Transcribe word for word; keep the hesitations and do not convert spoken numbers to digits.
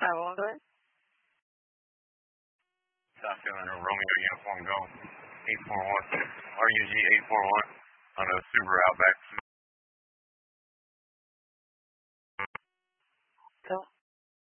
one, go ahead. South Carolina Romeo Uniform Go eight four one R U G eight four one on a Subaru Outback. Go.